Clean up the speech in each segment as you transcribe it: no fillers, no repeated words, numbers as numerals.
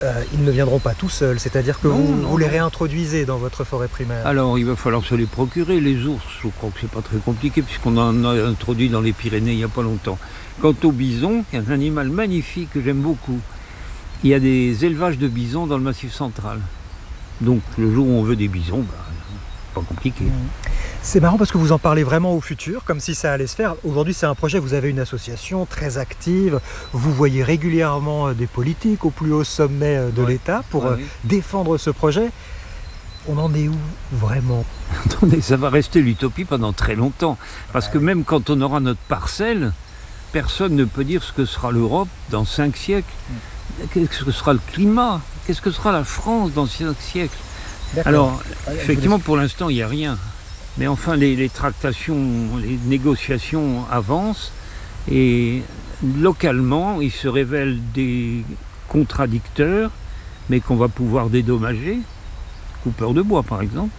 Ils ne viendront pas tout seuls, c'est-à-dire que vous les réintroduisez dans votre forêt primaire. Alors, il va falloir se les procurer. Les ours, je crois que c'est pas très compliqué, puisqu'on en a introduit dans les Pyrénées il n'y a pas longtemps. Quant au bison, il y a un animal magnifique que j'aime beaucoup. Il y a des élevages de bisons dans le Massif central. Donc, le jour où on veut des bisons, pas compliqué. C'est marrant parce que vous en parlez vraiment au futur, comme si ça allait se faire. Aujourd'hui, c'est un projet, vous avez une association très active, vous voyez régulièrement des politiques au plus haut sommet de l'État pour défendre ce projet. On en est où vraiment? Attendez, ça va rester l'utopie pendant très longtemps. Parce que même quand on aura notre parcelle, personne ne peut dire ce que sera l'Europe dans 5 siècles. Qu'est-ce que sera le climat? Qu'est-ce que sera la France dans 5 siècles? Alors, effectivement, pour l'instant, il n'y a rien. Mais enfin, les tractations, les négociations avancent et localement, ils se révèlent des contradicteurs, mais qu'on va pouvoir dédommager, coupeurs de bois par exemple.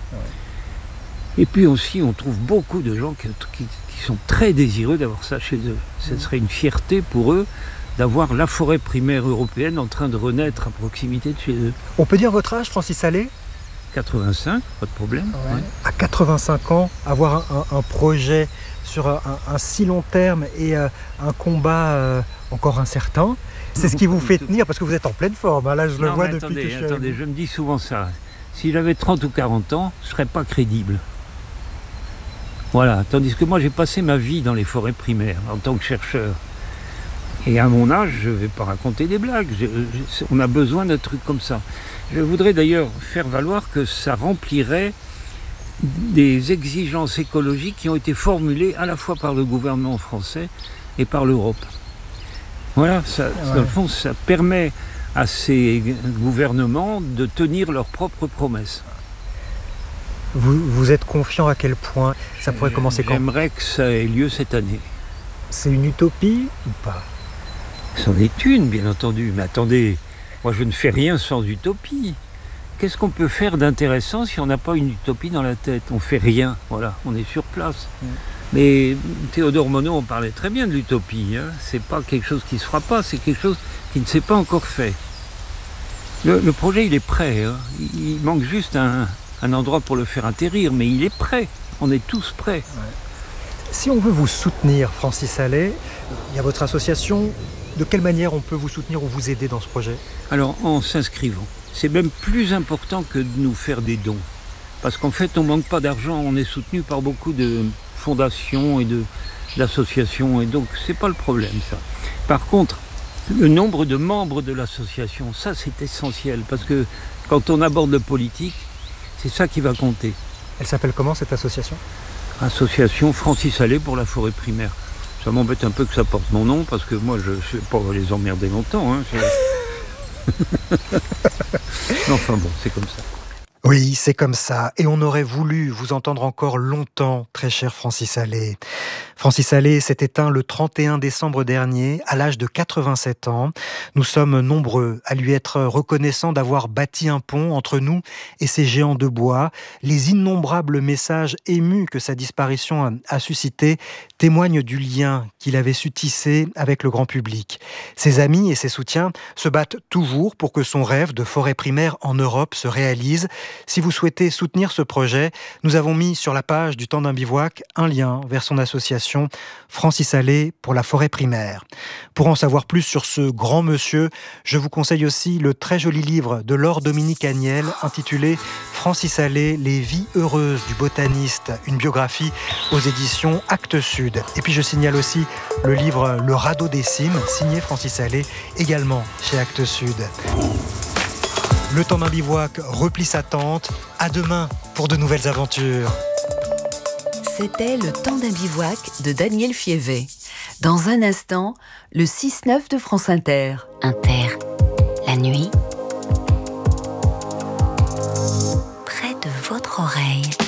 Et puis aussi, on trouve beaucoup de gens qui sont très désireux d'avoir ça chez eux. Ce serait une fierté pour eux d'avoir la forêt primaire européenne en train de renaître à proximité de chez eux. On peut dire votre âge, Francis Allais? 85, pas de problème. Ouais. À 85 ans, avoir un projet sur un si long terme et un combat encore incertain, c'est ce qui vous fait tenir, parce que vous êtes en pleine forme. Hein, là, je le vois depuis que je suis Attendez, je me dis souvent ça. Si j'avais 30 ou 40 ans, je ne serais pas crédible. Voilà, tandis que moi, j'ai passé ma vie dans les forêts primaires en tant que chercheur. Et à mon âge, je ne vais pas raconter des blagues. On a besoin d'un truc comme ça. Je voudrais d'ailleurs faire valoir que ça remplirait des exigences écologiques qui ont été formulées à la fois par le gouvernement français et par l'Europe. Voilà, dans le fond, ça permet à ces gouvernements de tenir leurs propres promesses. Vous êtes confiant à quel point ça pourrait commencer quand? J'aimerais que ça ait lieu cette année. C'est une utopie ou pas? C'en est une, bien entendu, mais attendez, moi je ne fais rien sans utopie. Qu'est-ce qu'on peut faire d'intéressant si on n'a pas une utopie dans la tête? On fait rien, voilà, on est sur place. Mais Théodore Monod, on parlait très bien de l'utopie. Hein. C'est pas quelque chose qui se fera pas, c'est quelque chose qui ne s'est pas encore fait. Le projet, il est prêt. Hein. Il manque juste un endroit pour le faire atterrir, mais il est prêt. On est tous prêts. Si on veut vous soutenir, Francis Allais, il y a votre association. De quelle manière on peut vous soutenir ou vous aider dans ce projet? Alors, en s'inscrivant. C'est même plus important que de nous faire des dons. Parce qu'en fait, on ne manque pas d'argent. On est soutenu par beaucoup de fondations et d'associations. Et donc, ce n'est pas le problème, ça. Par contre, le nombre de membres de l'association, ça, c'est essentiel. Parce que quand on aborde le politique, c'est ça qui va compter. Elle s'appelle comment, cette association? Association Francis Allais pour la forêt primaire. Ça m'embête un peu que ça porte mon nom, parce que moi, je ne vais pas les emmerder longtemps. Hein. Enfin bon, c'est comme ça. Oui, c'est comme ça. Et on aurait voulu vous entendre encore longtemps, très cher Francis Allais. Francis Allais s'est éteint le 31 décembre dernier, à l'âge de 87 ans. Nous sommes nombreux à lui être reconnaissants d'avoir bâti un pont entre nous et ces géants de bois. Les innombrables messages émus que sa disparition a suscités témoignent du lien qu'il avait su tisser avec le grand public. Ses amis et ses soutiens se battent toujours pour que son rêve de forêt primaire en Europe se réalise. Si vous souhaitez soutenir ce projet, nous avons mis sur la page du Temps d'un bivouac un lien vers son association Francis Allais pour la forêt primaire. Pour en savoir plus sur ce grand monsieur, je vous conseille aussi le très joli livre de Laure Dominique Agnel intitulé Francis Allais, les vies heureuses du botaniste, une biographie aux éditions Actes Sud. Et puis je signale aussi le livre Le radeau des cimes, signé Francis Allais, également chez Actes Sud. Le Temps d'un bivouac replie sa tente. À demain pour de nouvelles aventures. C'était Le Temps d'un bivouac de Daniel Fievet. Dans un instant, le 6-9 de France Inter. Inter, la nuit, près de votre oreille.